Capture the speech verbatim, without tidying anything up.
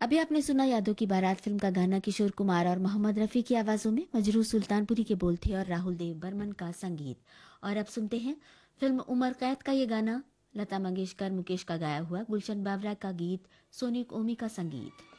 अभी आपने सुना यादों की बारात फिल्म का गाना किशोर कुमार और मोहम्मद रफ़ी की आवाज़ों में। मजरू सुल्तानपुरी के बोल थे और राहुल देव बर्मन का संगीत। और अब सुनते हैं फिल्म उमर कैद का ये गाना, लता मंगेशकर मुकेश का गाया हुआ, गुलशन बावरा का गीत, सोनिक ओमी का संगीत।